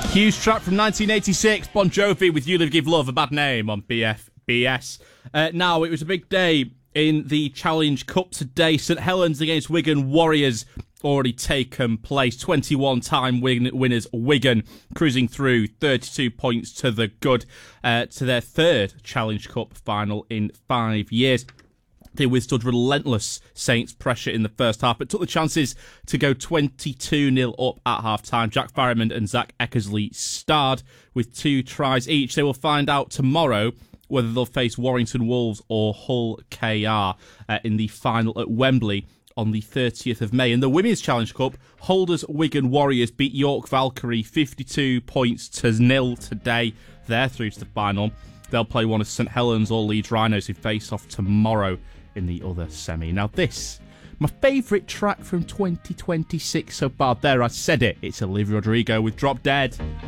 Huge track from 1986, Bon Jovi with You Live Give Love a Bad Name on BFBS. Now, it was a big day in the Challenge Cup today. St Helens against Wigan Warriors already taken place. 21-time winners Wigan, cruising through 32 points to the good to their third Challenge Cup final in 5 years. They withstood relentless Saints pressure in the first half, but took the chances to go 22-0 up at half-time. Jack Farriman and Zach Eckersley starred with 2 tries each. They will find out tomorrow whether they'll face Warrington Wolves or Hull KR in the final at Wembley on the 30th of May. In the Women's Challenge Cup, Holders Wigan Warriors beat York Valkyrie 52 points to 0 today. They're through to the final. They'll play one of St Helens or Leeds Rhinos who face off tomorrow in the other semi. Now this, my favourite track from 2026 so far. There, I said it. It's Olivia Rodrigo with Drop Dead.